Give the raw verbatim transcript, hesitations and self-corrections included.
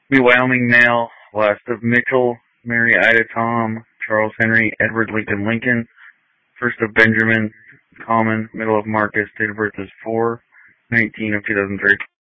Be Wyoming male, last of Mitchell, Mary Ida Tom, Charles Henry, Edward Lincoln Lincoln, first of Benjamin, common, middle of Marcus, date of birth is four nineteen of two thousand three.